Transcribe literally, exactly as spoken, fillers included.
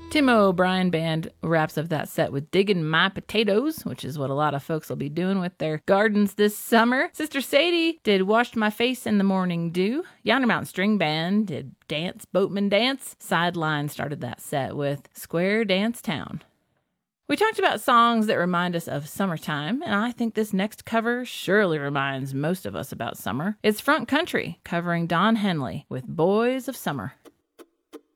Tim O'Brien Band wraps up that set with Diggin' My Potatoes, which is what a lot of folks will be doing with their gardens this summer. Sister Sadie did Washed My Face in the Morning Dew. Yonder Mountain String Band did Dance, Boatman Dance. Sideline started that set with Square Dance Town. We talked about songs that remind us of summertime, and I think this next cover surely reminds most of us about summer. It's Front Country, covering Don Henley with Boys of Summer.